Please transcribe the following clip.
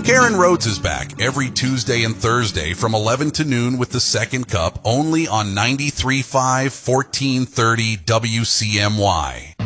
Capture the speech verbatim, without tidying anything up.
Karen Rhodes is back every Tuesday and Thursday from eleven to noon with the Second Cup, only on ninety-three point five, fourteen thirty W C M Y.